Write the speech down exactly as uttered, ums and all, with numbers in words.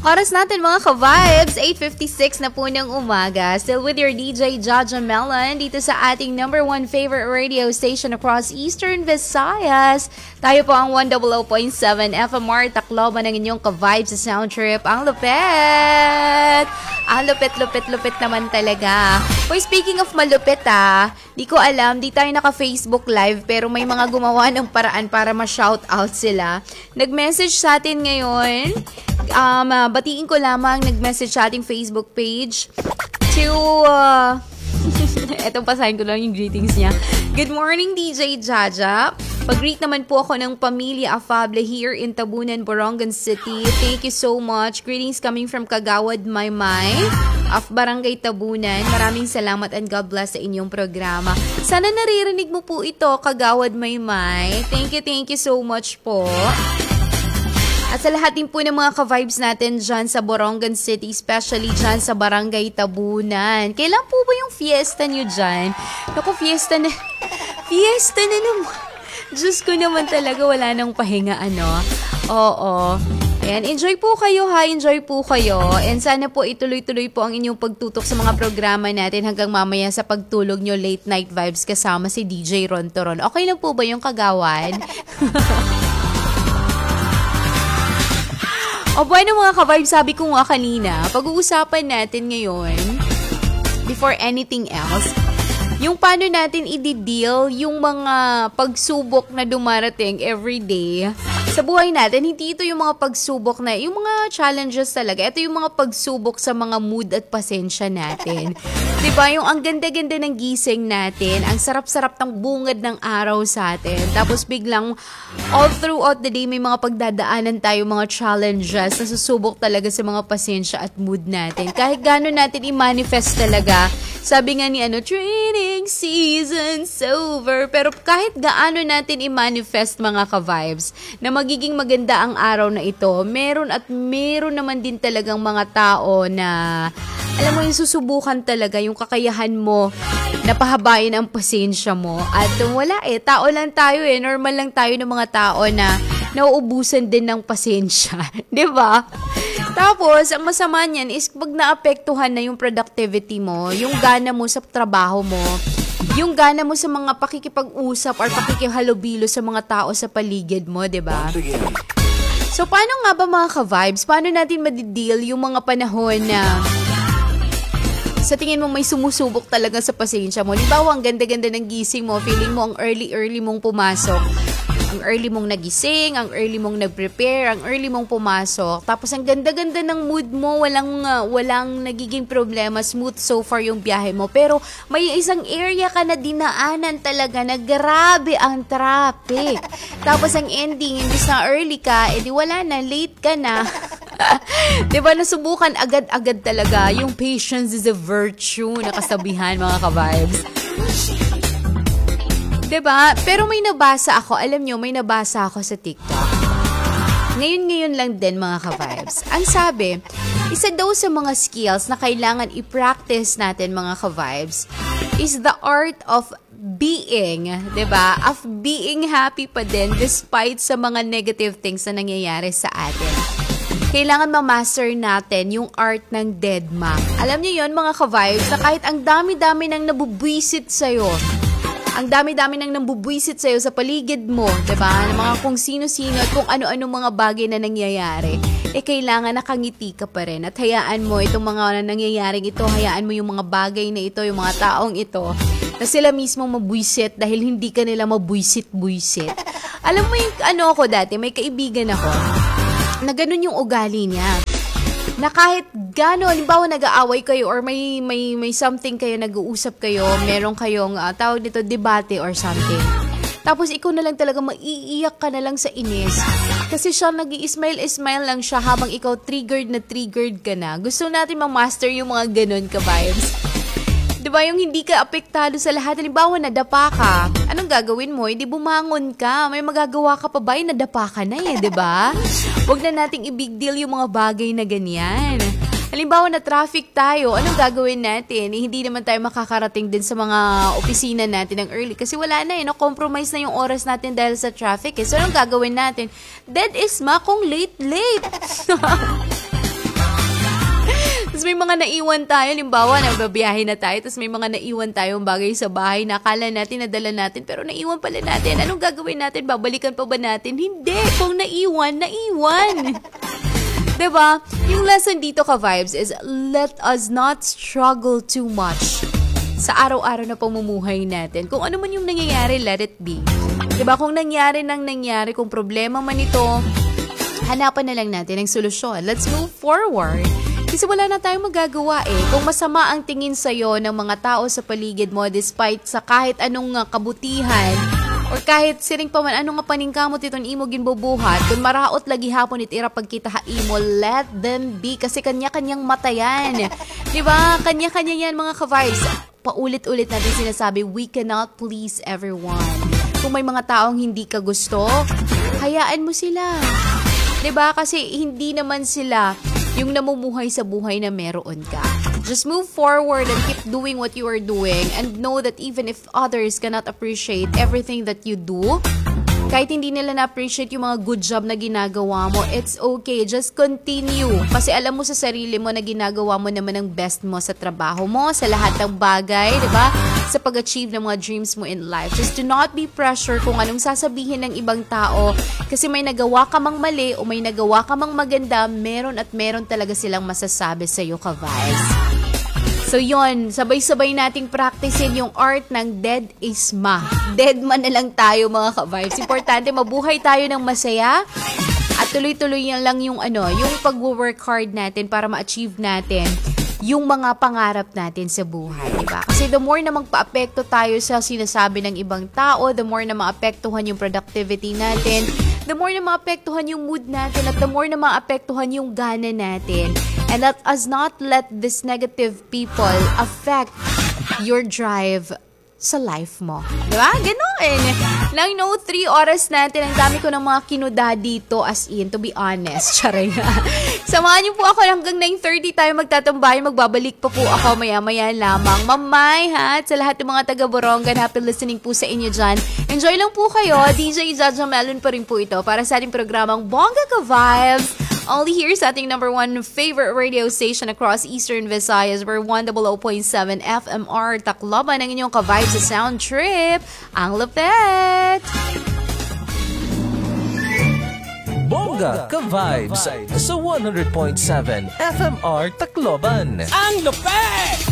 Oras natin mga ka-vibes, eight fifty-six na po ng umaga. Still with your D J Jaja Melon dito sa ating number one favorite radio station across Eastern Visayas. Tayo po ang one hundred point seven F M R Tacloban ng inyong ka-vibes sa Sound Trip. Ang lupet! Ang lupit-lupit-lupit naman talaga. Boy, speaking of malupit ah, di ko alam, di tayo naka-Facebook live pero may mga gumawa ng paraan para ma-shoutout sila. Nag-message sa atin ngayon. Um, uh, batiin ko lamang, nag-message sa ating Facebook page to, uh, etong pasahin ko lang yung greetings niya. Good morning, D J Jaja. Pag-greet naman po ako ng Pamilya Afable here in Tabunan, Borongan City. Thank you so much. Greetings coming from Kagawad Maymay of Barangay Tabunan. Maraming salamat and God bless sa inyong programa. Sana naririnig mo po ito, Kagawad Maymay. Thank you, thank you so much po. At sa lahat din po ng mga ka-vibes natin dyan sa Borongan City, especially dyan sa Barangay Tabunan. Kailan po ba yung fiesta nyo dyan? Naku, fiesta na, fiesta na naman. Diyos ko naman talaga, wala nang pahinga, ano. Oo. Ayan, enjoy po kayo ha, enjoy po kayo. And sana po ituloy-tuloy po ang inyong pagtutok sa mga programa natin hanggang mamaya sa pagtulog nyo, late night vibes kasama si D J Ron Toron. Okay lang po ba yung kagawad? O bueno mga ka-vibe, sabi ko nga kanina, pag-uusapan natin ngayon, before anything else, yung paano natin i-deal yung mga pagsubok na dumarating everyday sa buhay natin. Hindi ito yung mga pagsubok na, yung mga challenges talaga. Ito yung mga pagsubok sa mga mood at pasensya natin. Diba? Yung ang ganda-ganda ng gising natin, ang sarap-sarap ng bungad ng araw sa atin. Tapos biglang, all throughout the day, may mga pagdadaanan tayo, mga challenges na susubok talaga sa mga pasensya at mood natin. Kahit gano'n natin i-manifest talaga, sabi nga ni ano, training season's over. Pero kahit gaano natin i-manifest mga ka-vibes, na magiging maganda ang araw na ito, meron at meron naman din talagang mga tao na, alam mo yung susubukan talaga yung kakayahan mo na pahabain ang pasensya mo. At wala eh, tao lang tayo eh, normal lang tayo ng mga tao na nauubusan din ng pasensya. Diba? Tapos, ang masama niyan is pag naapektuhan na yung productivity mo, yung gana mo sa trabaho mo, yung gana mo sa mga pakikipag-usap or pakikihalubilo sa mga tao sa paligid mo, diba? So, paano nga ba mga ka-vibes? Paano natin madideal yung mga panahon na sa tingin mo may sumusubok talaga sa pasensya mo? Halimbawa, ang ganda-ganda ng gising mo, feeling mo ang early-early mong pumasok. Ang early mong nagising, ang early mong nag-prepare, ang early mong pumasok. Tapos ang ganda-ganda ng mood mo, walang uh, walang nagiging problema, smooth so far yung biyahe mo. Pero may isang area ka na dinaanan talaga na grabe ang traffic. Tapos ang ending, imbis na early ka, edi wala na, late ka na. Diba, nasubukan agad-agad talaga. Yung patience is a virtue, nakasabihan mga ka-vibes. Diba? Pero may nabasa ako, alam nyo, may nabasa ako sa TikTok. Ngayon-ngayon lang din mga ka-vibes. Ang sabi, isa daw sa mga skills na kailangan i-practice natin mga ka-vibes is the art of being, diba? Of being happy pa din despite sa mga negative things na nangyayari sa atin. Kailangan ma-master natin yung art ng deadma. Alam niyo yon mga ka-vibes, na kahit ang dami-dami nang nabubwisit sa'yo, ang dami-dami nang nambubwisit sa'yo sa paligid mo, diba? Ng mga kung sino-sino at kung ano-ano mga bagay na nangyayari, eh kailangan nakangiti ka pa rin. At hayaan mo itong mga nangyayaring ito, hayaan mo yung mga bagay na ito, yung mga taong ito, na sila mismo mabwisit dahil hindi ka nila mabwisit-bwisit. Alam mo yung ano ako dati, may kaibigan ako, na ganun yung ugali niya. Na kahit gano'n, halimbawa nag-aaway kayo or may may may something kayo, nag-uusap kayo, meron kayong uh, tawag dito, debate or something. Tapos ikaw na lang talaga maiiyak ka na lang sa inis. Kasi siya nag-i-smile-smile lang siya habang ikaw triggered na triggered ka na. Gusto natin ma-master yung mga gano'n ka-vibes. Diba yung hindi ka apektado sa lahat? Halimbawa, nadapa ka. Anong gagawin mo? Hindi bumangon ka. May magagawa ka pa ba? Nadapa ka na eh, diba? Huwag na nating i-big deal yung mga bagay na ganyan. Halimbawa, na traffic tayo. Anong gagawin natin? Eh, hindi naman tayo makakarating din sa mga opisina natin ng early. Kasi wala na eh. No? Compromise na yung oras natin dahil sa traffic eh. So, anong gagawin natin? Dead is ma kung late, late. may mga naiwan tayo, limbawa, nagbabiyahe na tayo, tapos may mga naiwan tayong bagay sa bahay na akala natin, nadala natin, pero naiwan pala natin. Anong gagawin natin? Babalikan pa ba natin? Hindi. Kung naiwan, naiwan. Diba? Yung lesson dito ka vibes is let us not struggle too much sa araw-araw na pamumuhay natin. Kung ano man yung nangyayari, let it be. Diba? Kung nangyari nang nangyari, kung problema man ito, hanapan na lang natin ang solusyon. Let's move forward. Kasi wala na tayong magagawa eh. Kung masama ang tingin sa'yo ng mga tao sa paligid mo despite sa kahit anong uh, kabutihan or kahit siring pa man, anong nga paningkamot iton imo ginbubuhat, kung maraot lagi hapon itira pagkita haimo, let them be. Kasi kanya-kanyang mata yan. Diba? Kanya-kanya yan mga ka-vibes. Paulit-ulit natin sinasabi, we cannot please everyone. Kung may mga taong hindi ka gusto, hayaan mo sila. Diba? Kasi hindi naman sila yung namumuhay sa buhay na meron ka. Just move forward and keep doing what you are doing and know that even if others cannot appreciate everything that you do, kahit hindi nila na-appreciate yung mga good job na ginagawa mo, it's okay. Just continue. Kasi alam mo sa sarili mo na ginagawa mo naman ang best mo sa trabaho mo, sa lahat ng bagay, di ba? Sa pag-achieve ng mga dreams mo in life. Just do not be pressure kung anong sasabihin ng ibang tao kasi may nagawa ka mang mali o may nagawa ka mang maganda, meron at meron talaga silang masasabi sa'yo ka-vibes. So yon, sabay-sabay nating practicein yung art ng dead is ma. Dead man na lang tayo mga ka-vibes. Importante mabuhay tayo ng masaya at tuloy-tuloy lang yung ano, yung pag-work hard natin para ma-achieve natin yung mga pangarap natin sa buhay, diba? Kasi the more na magpa-apekto tayo sa sinasabi ng ibang tao, the more na maapektuhan yung productivity natin, the more na maapektuhan yung mood natin, at the more na maapektuhan yung gana natin. And let us not let this negative people affect your drive sa life mo. Diba? Ganun. nine oh three oras natin. Ang dami ko ng mga kinuda dito as in, to be honest. Charay nga. Samahan niyo po ako hanggang nine thirty tayo magtatambay. Magbabalik pa po ako maya-maya lamang. Mamay ha. At sa lahat ng mga taga-Borongan, happy listening po sa inyo dyan. Enjoy lang po kayo. D J Jaja Melon pa rin po ito para sa ating programang Bongga Ka Vibes. Only here sa ating number one favorite radio station across Eastern Visayas. We're one hundred point seven F M R Tacloban. Ang inyong ka-vibes sa Sound Trip. Ang lapet! Bongga Ka Vibes sa one hundred point seven F M R Tacloban. Ang lapet!